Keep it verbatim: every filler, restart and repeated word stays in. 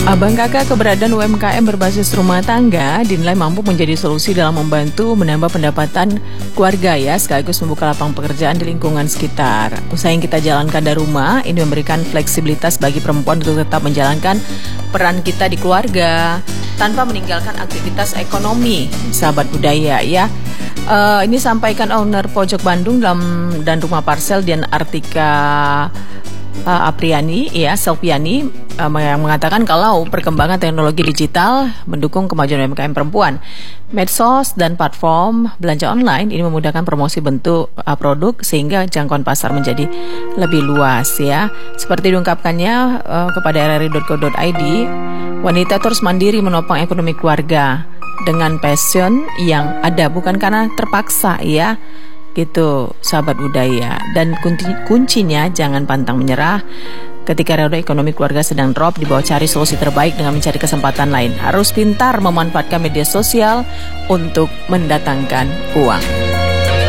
Abang kakak, keberadaan U M K M berbasis rumah tangga dinilai mampu menjadi solusi dalam membantu menambah pendapatan keluarga ya, sekaligus membuka lapangan pekerjaan di lingkungan sekitar. Usaha yang kita jalankan dari rumah ini memberikan fleksibilitas bagi perempuan untuk tetap menjalankan peran kita di keluarga tanpa meninggalkan aktivitas ekonomi, sahabat budaya ya. Uh, ini sampaikan owner Pojok Bandung dalam dan Rumah Parsel Dian Artika uh, Apriani ya, Selviani uh, yang mengatakan kalau perkembangan teknologi digital mendukung kemajuan U M K M perempuan. Medsos dan platform belanja online ini memudahkan promosi bentuk uh, produk sehingga jangkauan pasar menjadi lebih luas ya. Seperti diungkapkannya uh, kepada r r i dot co dot i d, wanita terus mandiri menopang ekonomi keluarga dengan passion yang ada, bukan karena terpaksa ya, gitu sahabat budaya. Dan kunci, kuncinya jangan pantang menyerah ketika roda ekonomi keluarga sedang drop, dibawa cari solusi terbaik dengan mencari kesempatan lain. Harus pintar memanfaatkan media sosial untuk mendatangkan uang.